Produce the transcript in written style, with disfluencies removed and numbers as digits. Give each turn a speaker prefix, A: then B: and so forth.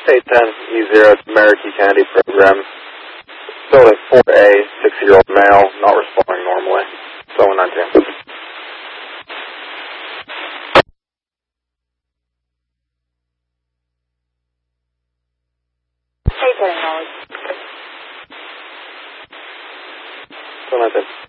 A: State 10, E0, American Kennedy program. Still at 4A, 6-year-old male, not responding normally. So 19.
B: State 10, acknowledged.
A: So 19.